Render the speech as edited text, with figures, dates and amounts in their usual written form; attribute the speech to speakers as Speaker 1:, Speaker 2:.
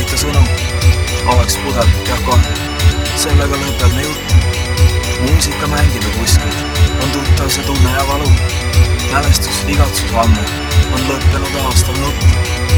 Speaker 1: mitte sõnu, oleks pudel jah kohe. Sellega lõpeb me jutt. Muusika mängib ju kuskil, on tuttav see tunne ja valu. Mälestus igatsus ammu on lõppenud aastal nuttu.